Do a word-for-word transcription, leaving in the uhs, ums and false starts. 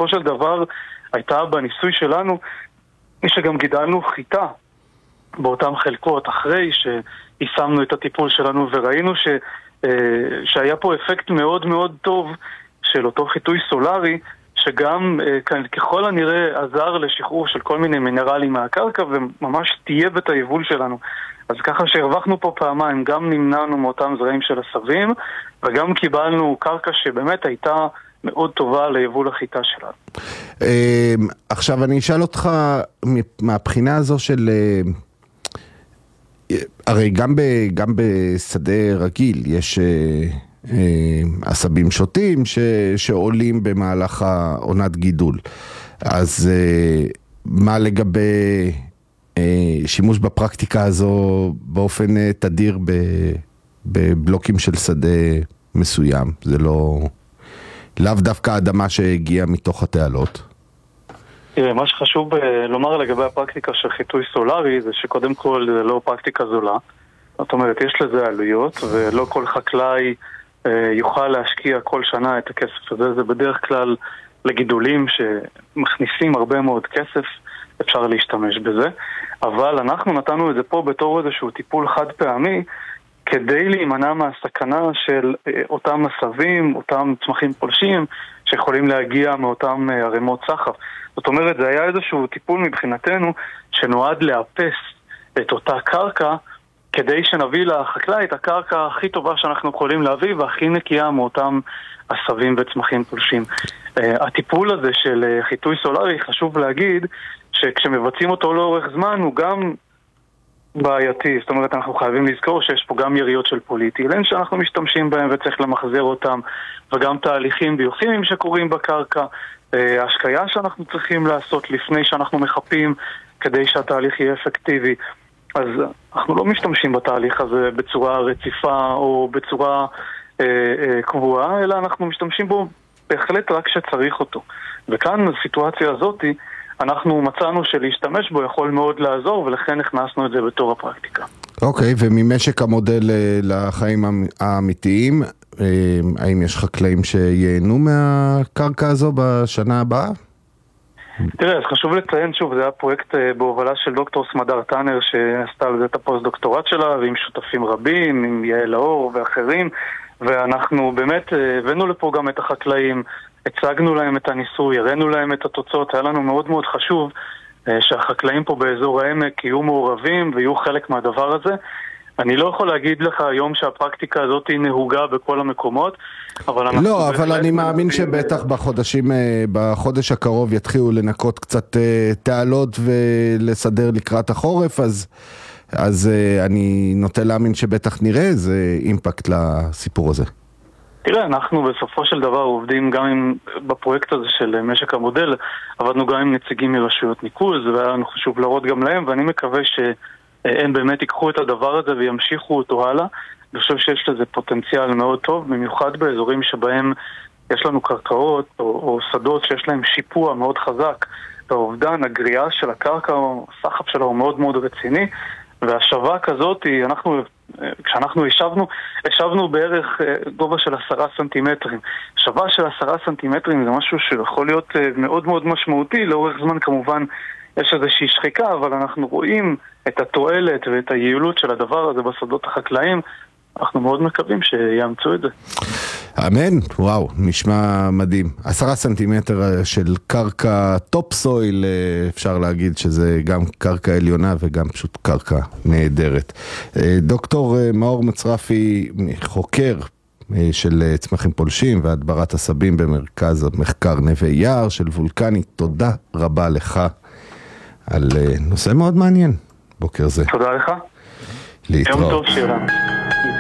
בסופו של דבר הייתה בניסוי שלנו, שגם גידלנו חיטה באותם חלקות, אחרי שיישמנו את הטיפול שלנו וראינו ש, שהיה פה אפקט מאוד מאוד טוב של אותו חיטוי סולרי, שגם ככל הנראה עזר לשחרור של כל מיני מינרלים מהקרקע וממש טייב את היבול שלנו. אז ככה שהרווחנו פה פעמיים, גם נמנענו מאותם זרעים של עשבים וגם קיבלנו קרקע שבאמת הייתה מאוד טובה ליבול החיטה שלנו. עכשיו אני אשאל אותך מהבחינה הזו של, הרי גם, ב, גם בשדה רגיל יש עשבים שוטים ש, שעולים במהלך העונת גידול. אז מה לגבי שימוש בפרקטיקה הזו באופן תדיר בבלוקים של שדה מסוים? זה לא... לאו דווקא האדמה שהגיעה מתוך התעלות. תראה, מה שחשוב לומר לגבי הפרקטיקה של חיטוי סולרי, זה שקודם כל זה לא פרקטיקה זולה. זאת אומרת, יש לזה עלויות, ולא כל חקלאי יוכל להשקיע כל שנה את הכסף הזה. זה בדרך כלל לגידולים שמכניסים הרבה מאוד כסף, אפשר להשתמש בזה. אבל אנחנו נתנו את זה פה בתור איזשהו טיפול חד פעמי, כדי להימנע מהסכנה של אותם עשבים, אותם צמחים פולשים, שיכולים להגיע מאותם ערימות סחף. זאת אומרת, זה היה איזשהו טיפול מבחינתנו, שנועד לאפס את אותה קרקע, כדי שנביא לחקלאי את הקרקע הכי טובה שאנחנו יכולים להביא, והכי נקייה מאותם עשבים וצמחים פולשים. הטיפול הזה של חיטוי סולרי, חשוב להגיד, שכשמבצעים אותו לאורך זמן, הוא גם בעייתי. זאת אומרת, אנחנו חייבים לזכור שיש פה גם יריות של פוליאתילן שאנחנו משתמשים בהם וצריך למחזר אותם, וגם תהליכים ביוכימיים שקורים בקרקע, ההשקיה שאנחנו צריכים לעשות לפני שאנחנו מחפים כדי שהתהליך יהיה אפקטיבי. אז אנחנו לא משתמשים בתהליך הזה בצורה רציפה או בצורה אה, אה, קבועה, אלא אנחנו משתמשים בו בהחלט רק שצריך אותו. וכאן בסיטואציה הזאת אנחנו מצאנו שלהשתמש בו יכול מאוד לעזור, ולכן הכנסנו את זה בתור הפרקטיקה. אוקיי, וממשק המודל לחיים האמיתיים, האם יש חקלאים שייהנו מהקרקע הזו בשנה הבאה? תראה, אז חשוב לציין שוב, זה היה פרויקט בהובלה של דוקטור סמדר טאנר, שעשתה על זה את הפוסט-דוקטורט שלה, ועם שותפים רבים, עם יעל האור ואחרים, ואנחנו באמת הבאנו לפה גם את החקלאים, הצגנו להם את הניסוי, הראינו להם את התוצאות. היה לנו מאוד מאוד חשוב שהחקלאים פה באזור העמק יהיו מעורבים ויהיו חלק מהדבר הזה. אני לא יכול להגיד לך היום שהפרקטיקה הזאת היא נהוגה בכל המקומות, אבל אנחנו... לא, אבל אני מאמין שבטח בחודשים, בחודש הקרוב יתחילו לנקות קצת תעלות ולסדר לקראת החורף, אז, אז אני נוטה להאמין שבטח נראה איזה אימפקט לסיפור הזה. תראה, אנחנו בסופו של דבר עובדים גם עם, בפרויקט הזה של משק המודל, עבדנו גם עם נציגים מרשויות ניקוז, והיה לנו חשוב להראות גם להם, ואני מקווה שהם באמת ייקחו את הדבר הזה וימשיכו אותו הלאה. אני חושב שיש לזה פוטנציאל מאוד טוב, במיוחד באזורים שבהם יש לנו קרקעות או, או שדות שיש להם שיפוע מאוד חזק, והאובדן, הגריעה של הקרקע, הסחף שלה הוא מאוד מאוד רציני, והשווה כזאת, אנחנו, כשאנחנו ישבנו, ישבנו בערך גובה של עשרה סנטימטרים. שווה של עשרה סנטימטרים זה משהו שיכול להיות מאוד מאוד משמעותי. לאורך זמן כמובן יש איזושהי שחיקה, אבל אנחנו רואים את התועלת ואת היעילות של הדבר הזה בשדות החקלאים. אנחנו מאוד מקווים שיאמצו את זה. אמן, וואו, נשמע מדהים. עשרה סנטימטר של קרקע טופ סויל, אפשר להגיד שזה גם קרקע עליונה וגם פשוט קרקע נהדרת. דוקטור מאור מצרפי, חוקר של צמחים פולשים והדברת עשבים במרכז המחקר נווה יער של וולקני, תודה רבה לך על נושא מאוד מעניין בוקר זה. תודה לך. להתראות. יום טוב שיהיה לנו.